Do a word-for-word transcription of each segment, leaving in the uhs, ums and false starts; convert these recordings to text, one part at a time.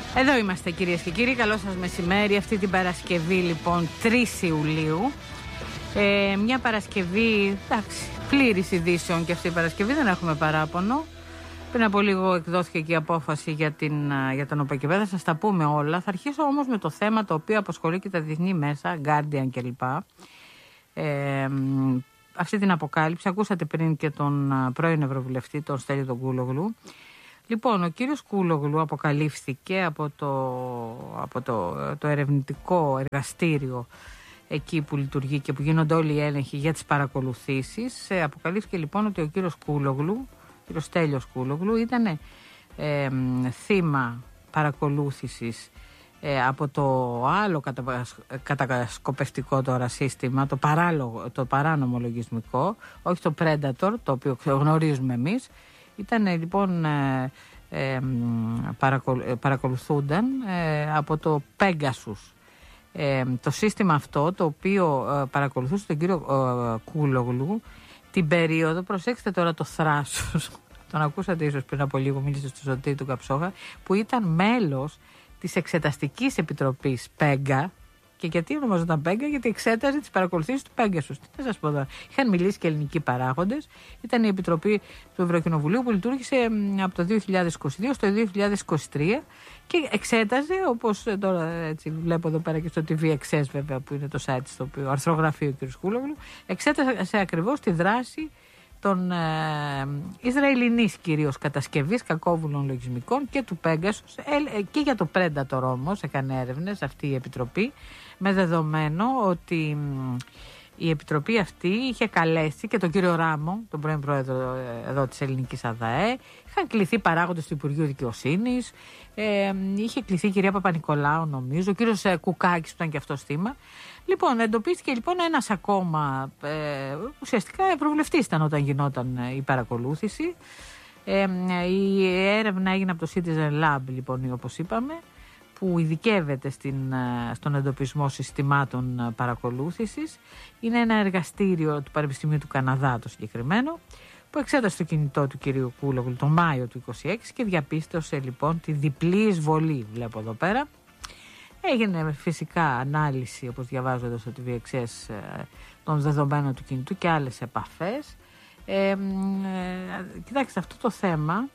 Εδώ είμαστε κυρίες και κύριοι, καλό σας μεσημέρι. Αυτή την Παρασκευή λοιπόν τρεις Ιουλίου, ε, μια Παρασκευή, εντάξει, πλήρης ειδήσεων και αυτή η Παρασκευή, δεν έχουμε παράπονο. Πριν από λίγο εκδόθηκε και η απόφαση για, την, για τον ΟΠΕΚΕΒ, θα σας τα πούμε όλα. Θα αρχίσω όμως με το θέμα το οποίο απασχολεί και τα διεθνή μέσα, Guardian κλπ. Ε, αυτή την αποκάλυψη, ακούσατε πριν και τον πρώην Ευρωβουλευτή, τον Στέλιο τον Κούλογλου. Λοιπόν, ο κύριος Κούλογλου αποκαλύφθηκε από το, από το, το ερευνητικό εργαστήριο εκεί που λειτουργεί και που γίνονται όλοι οι έλεγχοι για τις παρακολουθήσεις. Ε, αποκαλύφθηκε λοιπόν ότι ο κύριος Κούλογλου, ο κύριος Στέλιος Κούλογλου, ήταν ε, θύμα παρακολούθησης ε, από το άλλο κατα, κατασκοπευτικό τώρα σύστημα, το, παράλογο, το παράνομο λογισμικό, όχι το Predator, το οποίο γνωρίζουμε εμείς. Ήταν λοιπόν ε, ε, παρακολου, παρακολουθούνταν ε, από το Pegasus. Ε, το σύστημα αυτό το οποίο ε, παρακολουθούσε τον κύριο ε, Κούλογλου την περίοδο, προσέξτε τώρα το θράσος, τον ακούσατε ίσως πριν από λίγο, μίλησε στο Σωτήρη του Καψόγα, που ήταν μέλος της Εξεταστικής Επιτροπής Πέγκα. Και γιατί ονομαζόταν Πέγκα? Γιατί εξέταζε τις παρακολουθήσεις του Pegasus. Τι θα σας πω τώρα. Είχαν μιλήσει και ελληνικοί παράγοντες. Ήταν η Επιτροπή του Ευρωκοινοβουλίου που λειτουργήσε από το δύο χιλιάδες είκοσι δύο στο δύο χιλιάδες είκοσι τρία και εξέταζε, όπως τώρα έτσι βλέπω εδώ πέρα και στο τι βι εξ ες βέβαια, που είναι το site στο οποίο αρθρογραφεί ο κ. Κούλογλου, εξέταζε ακριβώς τη δράση των ε, Ισραηλινής κυρίως κατασκευής κακόβουλων λογισμικών και του Pegasus, ε, και για το Predator όμως έκανε έρευνες αυτή η Επιτροπή, με δεδομένο ότι η Επιτροπή αυτή είχε καλέσει και τον κύριο Ράμο, τον πρώην πρόεδρο εδώ της Ελληνικής ΑΔΑΕ, είχαν κληθεί παράγοντες του Υπουργείου Δικαιοσύνης, ε, είχε κληθεί η κυρία Παπα-Νικολάου νομίζω, ο κύριος Κουκάκης που ήταν και αυτός θύμα. Λοιπόν, εντοπίστηκε λοιπόν ένας ακόμα, ε, ουσιαστικά ευρωβουλευτής ήταν όταν γινόταν η παρακολούθηση. Ε, η έρευνα έγινε από το Citizen Lab, λοιπόν, όπως είπαμε, που ειδικεύεται στην, στον εντοπισμό συστημάτων παρακολούθησης. Είναι ένα εργαστήριο του Πανεπιστημίου του Καναδά το συγκεκριμένο, που εξέτασε το κινητό του κυρίου Κούλογλου τον Μάιο του είκοσι έξι και διαπίστωσε λοιπόν τη διπλή εισβολή, βλέπω εδώ πέρα. Έγινε φυσικά ανάλυση, όπως διαβάζω εδώ στο τι βι εξ ες, των δεδομένων του κινητού και άλλες επαφές. Ε, ε, κοιτάξτε, αυτό το θέμα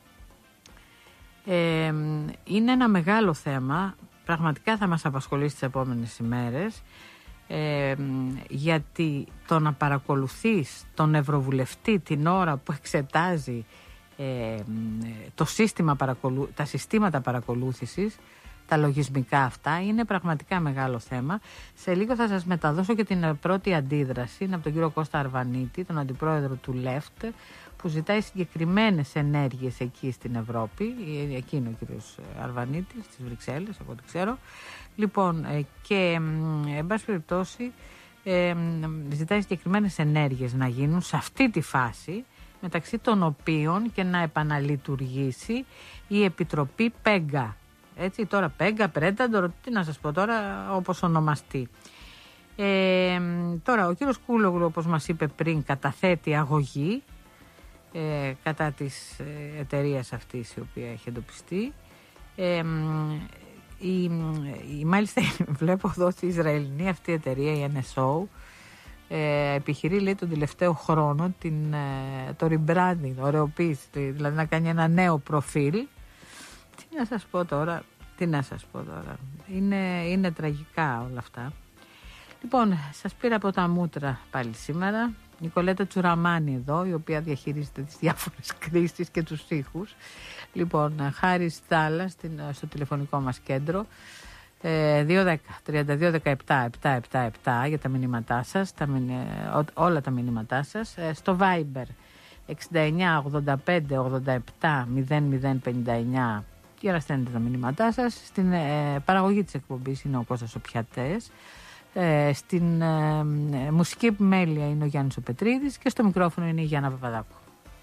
ε, είναι ένα μεγάλο θέμα, πραγματικά θα μας απασχολήσει τις επόμενες ημέρες, ε, γιατί το να παρακολουθείς τον Ευρωβουλευτή την ώρα που εξετάζει ε, το σύστημα παρακολου... τα συστήματα παρακολούθησης, τα λογισμικά αυτά, είναι πραγματικά μεγάλο θέμα. Σε λίγο θα σας μεταδώσω και την πρώτη αντίδραση, είναι από τον κύριο Κώστα Αρβανίτη, τον αντιπρόεδρο του Left, που ζητάει συγκεκριμένες ενέργειες εκεί στην Ευρώπη. Εκεί είναι ο κύριος Αρβανίτης, στις Βρυξέλλες, από ό,τι ξέρω. Λοιπόν, και εν πάση περιπτώσει ε, ζητάει συγκεκριμένες ενέργειες να γίνουν σε αυτή τη φάση, μεταξύ των οποίων και να επαναλειτουργήσει η Επιτροπή Πέγκα. Έτσι, τώρα Πέγκα, Predator, τι να σας πω τώρα, όπως ονομαστεί. Ε, τώρα, ο κύριος Κούλογλου, όπως μας είπε πριν, καταθέτει αγωγή ε, κατά της ε, εταιρείας αυτής η οποία έχει εντοπιστεί. Ε, η, η, μάλιστα βλέπω εδώ ότι η Ισραηλινή αυτή η εταιρεία, η εν ες ο, ε, επιχειρεί, λέει, τον τελευταίο χρόνο την, ε, το rebranding, ωρεοποίηση, δηλαδή να κάνει ένα νέο προφίλ. Τι να σας πω τώρα, τι να σας πω τώρα, είναι, είναι τραγικά όλα αυτά. Λοιπόν, σας πήρα από τα μούτρα πάλι σήμερα, Νικολέτα Τσουραμάνη εδώ, η οποία διαχειρίζεται τις διάφορες κρίσεις και τους ήχους. Λοιπόν, Χάρης Θάλα στο τηλεφωνικό μας κέντρο, ε, δύο δέκα τριάντα δύο δεκαεπτά επτακόσια εβδομήντα επτά για τα μηνύματά σας, τα, ό, όλα τα μηνύματά σας, ε, στο Viber εξήντα εννιά ογδόντα πέντε ογδόντα επτά μηδέν μηδέν πενήντα εννιά για να στέλνετε τα μηνύματά σας. Στην ε, παραγωγή της εκπομπής είναι ο Κώστας ο Πιατές, ε, στην ε, μουσική επιμέλεια είναι ο Γιάννης ο Πετρίδης και στο μικρόφωνο είναι η Γιάννα Παπαδάκου.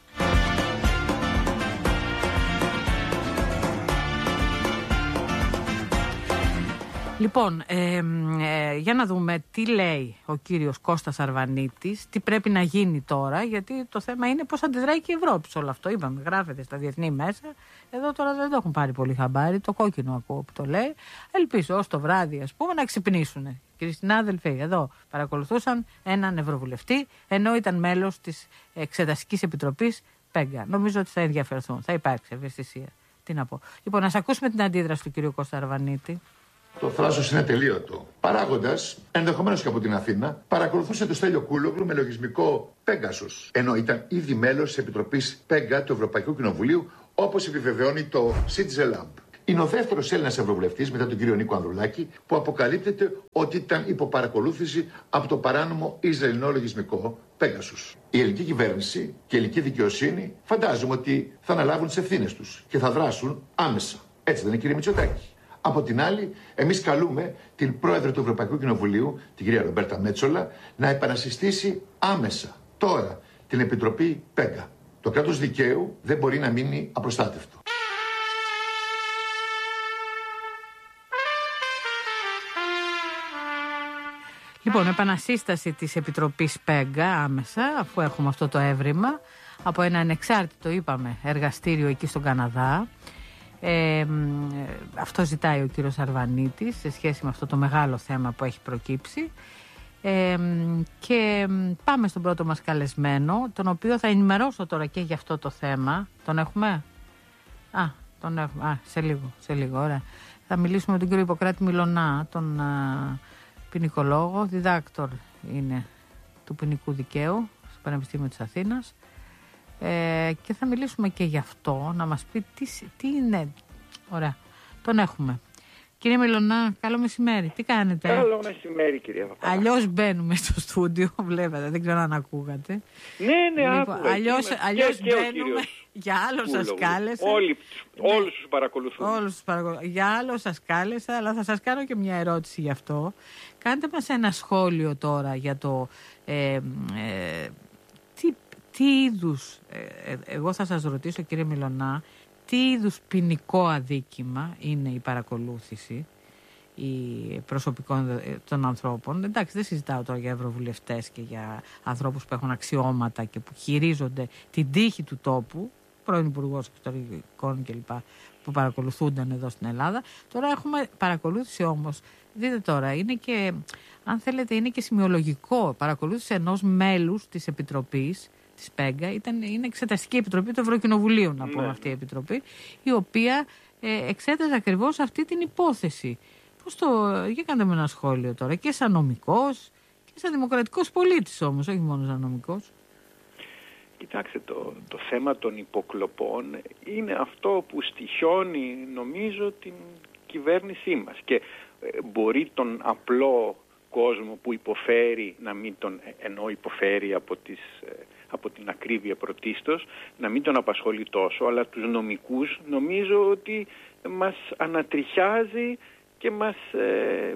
Λοιπόν, ε, ε, για να δούμε τι λέει ο κύριος Κώστας Αρβανίτης, τι πρέπει να γίνει τώρα, γιατί το θέμα είναι πώς αντιδράει και η Ευρώπη σε όλο αυτό. Είπαμε, γράφεται στα διεθνή μέσα, Εδώ τώρα δεν το έχουν πάρει πολύ χαμπάρι. Το κόκκινο ακούω που το λέει. Ελπίζω ως το βράδυ, ας πούμε, να ξυπνήσουν. Κύριοι συνάδελφοι, εδώ παρακολουθούσαν έναν ευρωβουλευτή, ενώ ήταν μέλος της Εξεταστικής Επιτροπής Πέγκα. Νομίζω ότι θα ενδιαφερθούν, θα υπάρξει ευαισθησία. Τι να πω. Λοιπόν, να ακούσουμε την αντίδραση του κυρίου Κώστα Αρβανίτη. Το θράσος είναι τελείωτο. Παράγοντας, ενδεχομένως και από την Αθήνα, παρακολουθούσε το Στέλιο Κούλογλου με λογισμικό Pegasus. Ενώ ήταν ήδη μέλος της Επιτροπής Πέγκα του Ευρωπαϊκού Κοινοβουλίου, όπως επιβεβαιώνει το Citizen Lab. Είναι ο δεύτερος Έλληνας ευρωβουλευτής μετά τον κύριο Νίκο Ανδρουλάκη που αποκαλύπτεται ότι ήταν υποπαρακολούθηση από το παράνομο Ισραηλινό λογισμικό Pegasus. Η ελληνική κυβέρνηση και η ελληνική δικαιοσύνη φαντάζομαι ότι θα αναλάβουν τις ευθύνες τους και θα δράσουν άμεσα. Έτσι δεν είναι, κύριε Μητσοτάκη? Από την άλλη, εμείς καλούμε την πρόεδρο του Ευρωπαϊκού Κοινοβουλίου, την κυρία Ρομπέρτα Μέτσολα, να επανασυστήσει άμεσα, τώρα, την Επιτροπή Πέγκα. Το κράτος δικαίου δεν μπορεί να μείνει απροστάτευτο. Λοιπόν, επανασύσταση της Επιτροπής Πέγκα άμεσα, αφού έχουμε αυτό το έβριμα, από ένα ανεξάρτητο, είπαμε, εργαστήριο εκεί στον Καναδά. Ε, αυτό ζητάει ο κύριος Αρβανίτης σε σχέση με αυτό το μεγάλο θέμα που έχει προκύψει. Ε, και πάμε στον πρώτο μας καλεσμένο, τον οποίο θα ενημερώσω τώρα και για αυτό το θέμα. Τον έχουμε? Α, τον έχουμε. Α, σε λίγο, σε λίγο, ωραία. Θα μιλήσουμε με τον κύριο Ιπποκράτη Μιλωνά, τον α, ποινικολόγο, διδάκτορ είναι του ποινικού δικαίου στο Πανεπιστήμιο της Αθήνας. Ε, και θα μιλήσουμε και γι' αυτό, να μας πει τι, τι είναι. Ωραία, τον έχουμε. Κύριε Μιλωνά, καλό μεσημέρι. Τι κάνετε? Καλό μεσημέρι, κυρία Παπαδάκη. Αλλιώς μπαίνουμε στο στούντιο, βλέπετε, δεν ξέρω αν ακούγατε. Ναι, ναι, λοιπόν, άκουγα. Αλλιώς, αλλιώς και, μπαίνουμε, και για άλλο σας κάλεσα. Όλοι, ναι, όλους τους παρακολουθούν. Όλους τους παρακολουθούν. Για άλλο σας κάλεσα, αλλά θα σας κάνω και μια ερώτηση γι' αυτό. Κάντε μας ένα σχόλιο τώρα για το... Ε, ε, τι, τι είδους, ε, εγώ θα σας ρωτήσω, κύριε Μιλωνά, τι είδους ποινικό αδίκημα είναι η παρακολούθηση η προσωπικών των ανθρώπων? Εντάξει, δεν συζητάω τώρα για ευρωβουλευτές και για ανθρώπους που έχουν αξιώματα και που χειρίζονται την τύχη του τόπου, πρώην Υπουργός Εξωτερικών κλπ, που παρακολουθούνταν εδώ στην Ελλάδα. Τώρα έχουμε παρακολούθηση όμως, δείτε τώρα, είναι και, αν θέλετε, είναι και σημειολογικό. Παρακολούθηση ενός μέλους της Επιτροπής της Πέγκα, ήταν, είναι εξεταστική επιτροπή του Ευρωκοινοβουλίου, να πούμε, ναι, αυτή η επιτροπή, η οποία ε, εξέταζε ακριβώς αυτή την υπόθεση. Πώς το, για κάντε με ένα σχόλιο τώρα, και σαν νομικός και σαν δημοκρατικός πολίτης όμως, όχι μόνο σαν νομικός. Κοιτάξτε, το, το θέμα των υποκλοπών είναι αυτό που στοιχιώνει, νομίζω, την κυβέρνησή μας. Και ε, μπορεί τον απλό κόσμο που υποφέρει, να μην τον, ενώ υποφέρει από, τις, από την ακρίβεια πρωτίστως, να μην τον απασχολεί τόσο, αλλά τους νομικούς νομίζω ότι μας ανατριχιάζει και μας, ε,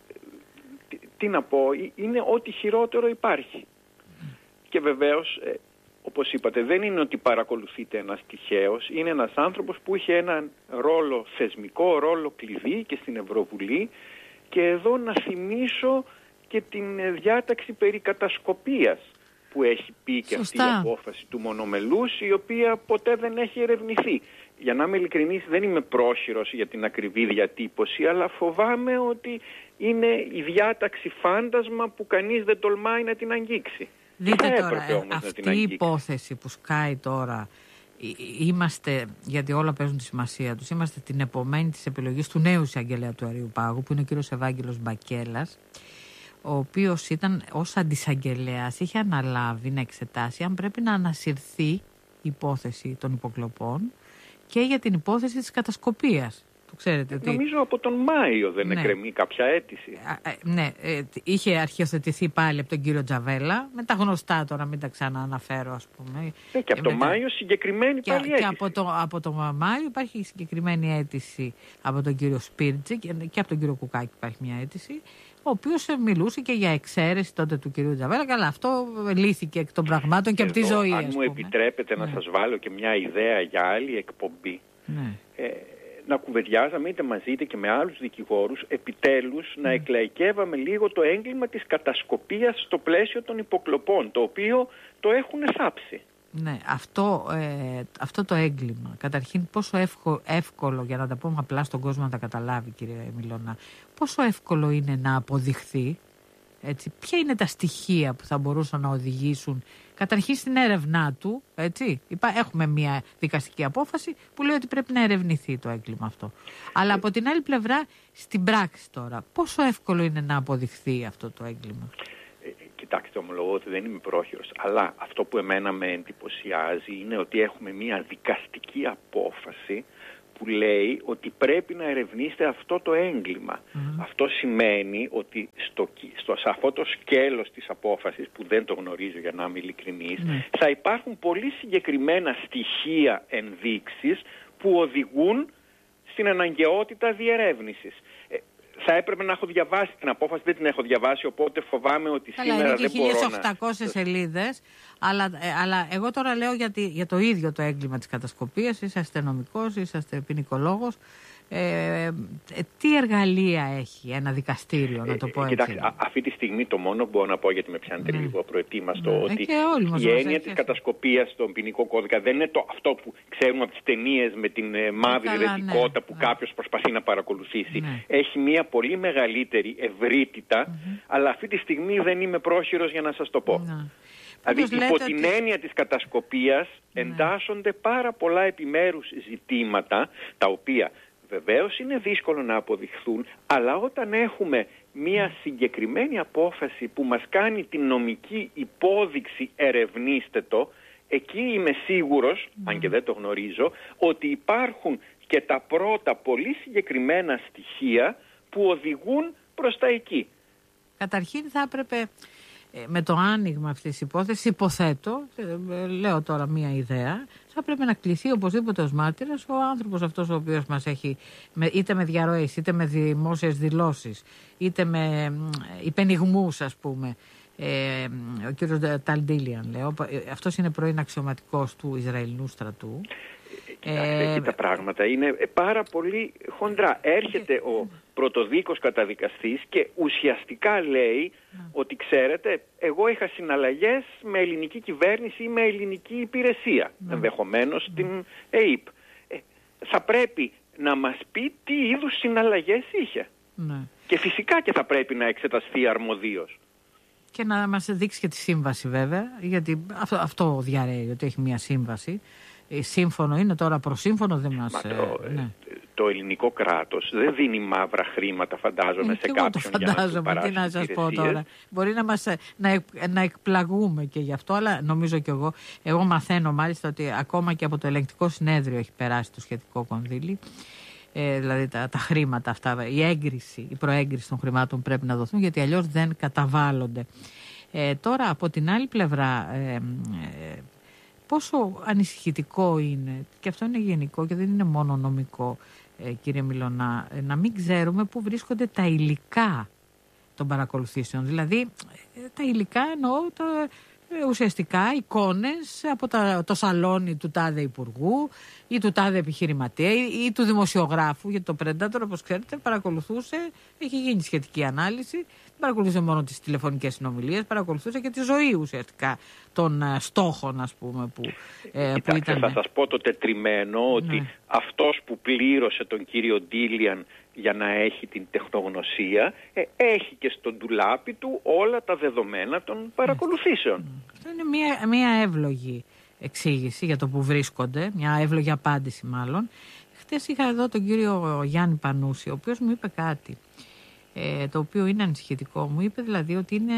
τι, τι να πω, είναι ό,τι χειρότερο υπάρχει. Και βεβαίως, ε, όπως είπατε, δεν είναι ότι παρακολουθείται ένας τυχαίος, είναι ένας άνθρωπος που είχε έναν ρόλο, θεσμικό ρόλο κλειδί και στην Ευρωβουλή. Και εδώ να θυμίσω και την διάταξη περί κατασκοπίας που έχει πει και αυτή η απόφαση του μονομελούς, η οποία ποτέ δεν έχει ερευνηθεί. Για να είμαι ειλικρινής, δεν είμαι πρόχειρος για την ακριβή διατύπωση, αλλά φοβάμαι ότι είναι η διάταξη φάντασμα που κανείς δεν τολμάει να την αγγίξει. Δείτε τώρα, ε, αυτή η υπόθεση που σκάει τώρα, είμαστε, γιατί όλα παίζουν τη σημασία τους, είμαστε την επομένη της επιλογής του νέου εισαγγελέα του Αριουπάγου, που είναι ο κύριος Ευάγγελος Μπακέλας, ο οποίος ήταν ως αντισαγγελέας, είχε αναλάβει να εξετάσει αν πρέπει να ανασυρθεί η υπόθεση των υποκλοπών και για την υπόθεση της κατασκοπίας. Το ξέρετε, ότι... Νομίζω από τον Μάιο δεν ναι. εκκρεμεί κάποια αίτηση. Α, ε, ναι, ε, είχε αρχιοθετηθεί πάλι από τον κύριο Τζαβέλα, με τα γνωστά τώρα, μην τα ξανααναφέρω, ας πούμε. Ε, και από τον το Μάιο συγκεκριμένη και, πάλι αίτηση. Και από το, από το Μάιο υπάρχει συγκεκριμένη αίτηση από τον κύριο Σπίρτζη και, και από τον κύριο Κουκάκη υπάρχει μια αίτηση, ο οποίος μιλούσε και για εξαίρεση τότε του κυρίου Τζαβέλα. Καλά, αυτό λύθηκε εκ των πραγμάτων και, και από τη ζωή. Αν μου επιτρέπετε ναι. να σας βάλω και μια ιδέα για άλλη εκπομπή. Ναι. Ε, να κουβεντιάζαμε είτε μαζί είτε και με άλλους δικηγόρους, επιτέλους mm. να εκλαϊκεύαμε λίγο το έγκλημα της κατασκοπίας στο πλαίσιο των υποκλοπών, το οποίο το έχουν θάψει. Ναι, αυτό, ε, αυτό το έγκλημα, καταρχήν πόσο εύκολο, εύκολο, για να τα πούμε απλά στον κόσμο να τα καταλάβει, κύριε Μιλωνά, πόσο εύκολο είναι να αποδειχθεί, έτσι, ποια είναι τα στοιχεία που θα μπορούσαν να οδηγήσουν καταρχήν στην έρευνά του, έτσι. Έχουμε μια δικαστική απόφαση που λέει ότι πρέπει να ερευνηθεί το έγκλημα αυτό. Αλλά από την άλλη πλευρά, στην πράξη τώρα, πόσο εύκολο είναι να αποδειχθεί αυτό το έγκλημα? Κοιτάξτε, ομολογώ ότι δεν είμαι πρόχειρος, αλλά αυτό που εμένα με εντυπωσιάζει είναι ότι έχουμε μια δικαστική απόφαση που λέει ότι πρέπει να ερευνήσετε αυτό το έγκλημα. Mm. Αυτό σημαίνει ότι στο, στο, σε αυτό το σκέλος της απόφασης, που δεν το γνωρίζω για να είμαι ειλικρινής, mm. θα υπάρχουν πολύ συγκεκριμένα στοιχεία, ενδείξεις που οδηγούν στην αναγκαιότητα διερεύνησης. Ε, θα έπρεπε να έχω διαβάσει την απόφαση, δεν την έχω διαβάσει, οπότε φοβάμαι ότι Καλά, σήμερα δεν μπορώ να... είναι και χίλιες οκτακόσιες σελίδες, αλλά, ε, αλλά εγώ τώρα λέω για, τη, για το ίδιο το έγκλημα της κατασκοπίας. Είσαστε νομικός, είσαστε ποινικολόγος. Ε, ε, τι εργαλεία έχει ένα δικαστήριο, να το πω έτσι? Κοιτάξτε, α, αυτή τη στιγμή το μόνο που μπορώ να πω, γιατί με πιάνετε ναι. λίγο απροετοίμαστο, ναι. ότι η έννοια της κατασκοπίας στον ποινικό κώδικα δεν είναι το, αυτό που ξέρουμε από τις ταινίες με την ε, μαύρη Καλά, ρετικότητα ναι. που ναι. κάποιος προσπαθεί να παρακολουθήσει. Ναι. Έχει μια πολύ μεγαλύτερη ευρύτητα, mm-hmm. αλλά αυτή τη στιγμή δεν είμαι πρόχειρος για να σας το πω. Ναι. Δηλαδή υπό την ότι... έννοια της κατασκοπίας ναι. εντάσσονται πάρα πολλά επιμέρους ζητήματα, τα οποία βεβαίως είναι δύσκολο να αποδειχθούν, αλλά όταν έχουμε μια συγκεκριμένη απόφαση που μας κάνει την νομική υπόδειξη ερευνήστε το, εκεί είμαι σίγουρος, mm. αν και δεν το γνωρίζω, ότι υπάρχουν και τα πρώτα πολύ συγκεκριμένα στοιχεία που οδηγούν προς τα εκεί. Καταρχήν θα έπρεπε με το άνοιγμα αυτής της υπόθεσης, υποθέτω, λέω τώρα μία ιδέα, θα πρέπει να κληθεί οπωσδήποτε ως μάρτυρας ο άνθρωπος αυτός ο οποίος μας έχει, είτε με διαρροές, είτε με δημόσιες δηλώσεις, είτε με υπενιγμούς, ας πούμε. Ε, ο κύριος Ταλντίλιαν, λέω, αυτός είναι πρώην αξιωματικός του Ισραηλινού στρατού. Κοιτάξτε, εκεί τα πράγματα είναι πάρα πολύ χοντρά. Έρχεται ο πρωτοδίκος καταδικαστής και ουσιαστικά λέει ότι ξέρετε, εγώ είχα συναλλαγές με ελληνική κυβέρνηση ή με ελληνική υπηρεσία, ενδεχομένως την ΕΙΠ. Ε, θα πρέπει να μας πει τι είδους συναλλαγές είχε. Ναι. Και φυσικά και θα πρέπει να εξεταστεί αρμοδίως. Και να μας δείξει και τη σύμβαση βέβαια, γιατί αυτό, αυτό διαρρέει ότι έχει μια σύμβαση. Σύμφωνο είναι τώρα, προσύμφωνο δεν μας... Το, ναι. το ελληνικό κράτος δεν δίνει μαύρα χρήματα, φαντάζομαι, ε, σε κάποιον το για να του παράσει. Τι να σας πω τώρα. Μπορεί να, μας, να, να εκπλαγούμε και γι' αυτό, αλλά νομίζω κι εγώ, εγώ μαθαίνω μάλιστα ότι ακόμα και από το ελεγκτικό συνέδριο έχει περάσει το σχετικό κονδύλι. Ε, δηλαδή τα, τα χρήματα αυτά, η έγκριση, η προέγκριση των χρημάτων πρέπει να δοθούν, γιατί αλλιώς δεν καταβάλλονται. Ε, τώρα από την άλλη πλευρά... Ε, ε, πόσο ανησυχητικό είναι, και αυτό είναι γενικό και δεν είναι μόνο νομικό, ε, κύριε Μιλωνά, ε, να μην ξέρουμε πού βρίσκονται τα υλικά των παρακολουθήσεων. Δηλαδή, ε, τα υλικά εννοώ τα, ε, ουσιαστικά εικόνες από τα, το σαλόνι του τάδε υπουργού ή του τάδε επιχειρηματία ή, ή του δημοσιογράφου, γιατί το Predator, όπως ξέρετε, παρακολουθούσε, έχει γίνει σχετική ανάλυση, παρακολουθούσε μόνο τις τηλεφωνικές συνομιλίες, παρακολουθούσε και τη ζωή ουσιαστικά των uh, στόχων, ας πούμε, που, ε, Κοιτάξτε, που ήταν... θα σας πω το τετριμένο, ότι ναι. αυτός που πλήρωσε τον κύριο Ντίλιαν για να έχει την τεχνογνωσία, ε, έχει και στο ντουλάπι του όλα τα δεδομένα των παρακολουθήσεων. Αυτό είναι μια, μια εύλογη εξήγηση για το που βρίσκονται, μια εύλογη απάντηση μάλλον. Χτες είχα εδώ τον κύριο Γιάννη Πανούση, ο οποίος μου είπε κάτι, ε, το οποίο είναι ανησυχητικό. Μου είπε δηλαδή ότι είναι,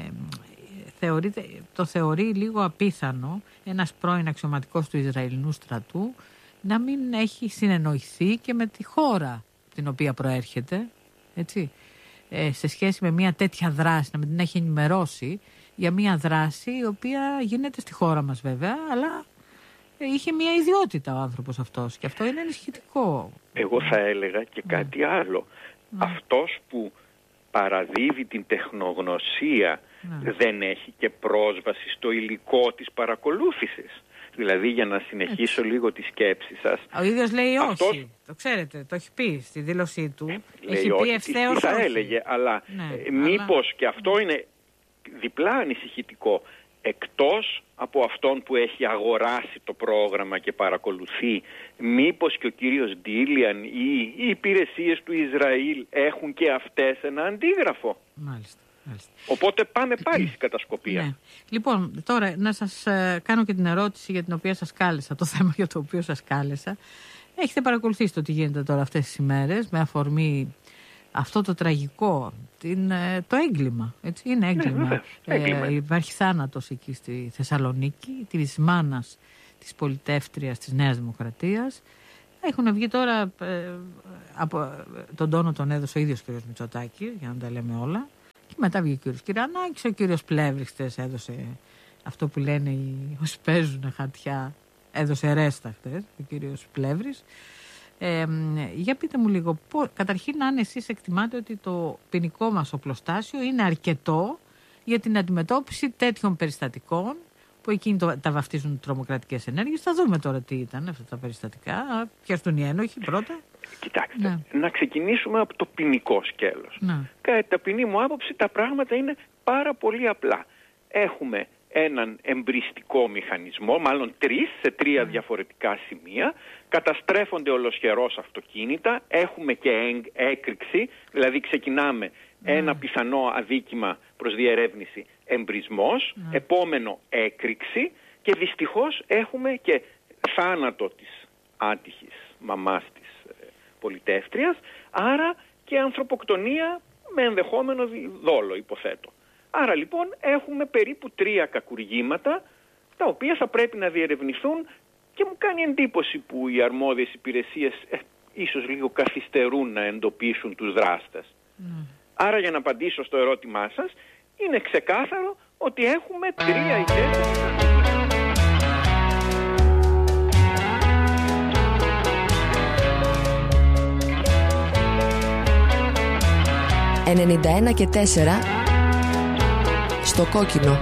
θεωρείται, το θεωρεί λίγο απίθανο ένας πρώην αξιωματικός του Ισραηλινού στρατού να μην έχει συνεννοηθεί και με τη χώρα την οποία προέρχεται, έτσι, ε, σε σχέση με μια τέτοια δράση, να μην την έχει ενημερώσει για μια δράση η οποία γίνεται στη χώρα μας βέβαια, αλλά είχε μια ιδιότητα ο άνθρωπος αυτός και αυτό είναι ενισχυτικό. Εγώ θα έλεγα και κάτι ναι. άλλο. Ναι. Αυτός που παραδίδει την τεχνογνωσία ναι. δεν έχει και πρόσβαση στο υλικό της παρακολούθησης. Δηλαδή, για να συνεχίσω Έτσι. λίγο τη σκέψη σας. Ο ίδιος λέει αυτός... όχι. Το ξέρετε, το έχει πει στη δήλωσή του. Λέει έχει όχι, πει ευθέως τι θα όχι. έλεγε, αλλά ναι, ε, μήπως αλλά... και αυτό είναι διπλά ανησυχητικό. Εκτός από αυτόν που έχει αγοράσει το πρόγραμμα και παρακολουθεί, μήπως και ο κύριος Ντίλιαν ή οι υπηρεσίες του Ισραήλ έχουν και αυτές ένα αντίγραφο? Μάλιστα. Μάλιστα. Οπότε πάμε πάλι στην κατασκοπία. Ναι. Λοιπόν, τώρα να σας ε, κάνω και την ερώτηση για την οποία σας κάλεσα, το θέμα για το οποίο σας κάλεσα. Έχετε παρακολουθήσει το τι γίνεται τώρα αυτές τις ημέρες με αφορμή αυτό το τραγικό, την, ε, το έγκλημα, έτσι, είναι έγκλημα. Ναι, ε, έγκλημα. Υπάρχει θάνατος εκεί στη Θεσσαλονίκη της μάνας της πολιτεύτριας της Νέας Δημοκρατίας. Έχουν βγει τώρα, ε, από τον τόνο τον έδωσε ο ίδιος ο κ. Μητσοτάκης, για να τα λέμε όλα. Και μετά βγήκε ο κ. Κυρανάκης, ο κ. Πλεύρης χτες έδωσε αυτό που λένε οι όσοι παίζουν χαρτιά, έδωσε ρέστα χτες, ο κ. Πλεύρης. Ε, για πείτε μου λίγο, πώς, καταρχήν αν εσείς εκτιμάτε ότι το ποινικό μας οπλοστάσιο είναι αρκετό για την αντιμετώπιση τέτοιων περιστατικών που εκείνοι το, τα βαφτίζουν τρομοκρατικές ενέργειες. Θα δούμε τώρα τι ήταν αυτά τα περιστατικά. Ποιοι έρθουν οι ένοχοι πρώτα. Κοιτάξτε, ναι. να ξεκινήσουμε από το ποινικό σκέλος. Ναι. Κατά ταπεινή μου άποψη τα πράγματα είναι πάρα πολύ απλά. Έχουμε έναν εμπριστικό μηχανισμό, μάλλον τρεις, σε τρία διαφορετικά σημεία. Καταστρέφονται ολοσχερώς αυτοκίνητα, έχουμε και έκρηξη, δηλαδή ξεκινάμε ναι. ένα πιθανό αδίκημα προς διερεύνηση, εμπρισμός, ναι. επόμενο έκρηξη και δυστυχώς έχουμε και θάνατο της άτυχης μαμάς της ε, πολιτεύτριας, άρα και ανθρωποκτονία με ενδεχόμενο δόλο, υποθέτω. Άρα λοιπόν έχουμε περίπου τρία κακουργήματα τα οποία θα πρέπει να διερευνηθούν και μου κάνει εντύπωση που οι αρμόδιες υπηρεσίες ε, ίσως λίγο καθυστερούν να εντοπίσουν τους δράστες. Mm. Άρα για να απαντήσω στο ερώτημά σας, είναι ξεκάθαρο ότι έχουμε τρία ή τέσσερα. ενενήντα ένα και τέσσερα στο κόκκινο.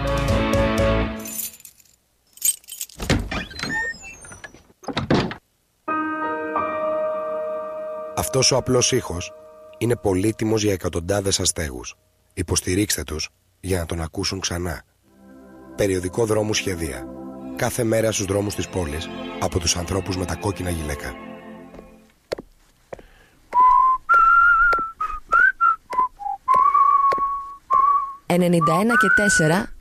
Αυτός ο απλός ήχος είναι πολύτιμος για εκατοντάδες αστέγους. Υποστηρίξτε τους για να τον ακούσουν ξανά. Περιοδικό Δρόμου Σχεδία. Κάθε μέρα στους δρόμους της πόλης από τους ανθρώπους με τα κόκκινα γυλαίκα. ενενήντα ένα και τέσσερα